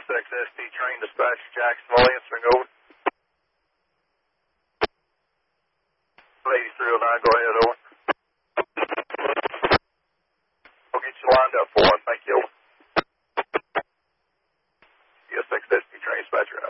SXST train dispatch Jacksonville, answering over. 8309, go ahead, over. We'll get you lined up for it, thank you. SXST train dispatcher out.